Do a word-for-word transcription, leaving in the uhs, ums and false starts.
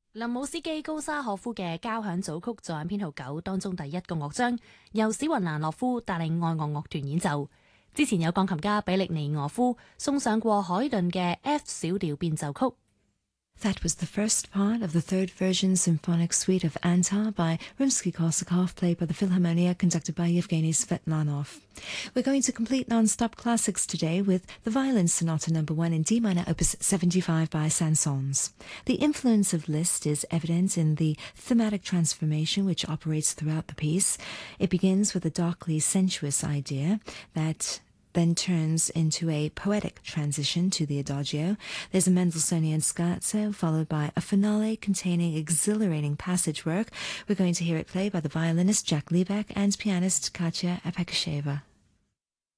林姆斯基高沙可夫嘅交響組曲在編號九當中第一個樂章，由史雲蘭諾夫帶領愛樂樂團演奏。之前有鋼琴家比力尼俄夫送上過海頓嘅 F 小調變奏曲。 That was the first part of the third version symphonic suite of Antar by Rimsky-Korsakov, played by the Philharmonia, conducted by Yevgeny Svetlanov. We're going to complete non-stop classics today with the Violin Sonata number one in D minor, opus seventy-five by Saint-Saëns. The influence of Liszt is evident in the thematic transformation which operates throughout the piece. It begins with a darkly sensuous idea that then turns into a poetic transition to the adagio. There's a Mendelssohnian scherzo, followed by a finale containing exhilarating passage work. We're going to hear it played by the violinist Jack Liebeck and pianist Katya Apekasheva.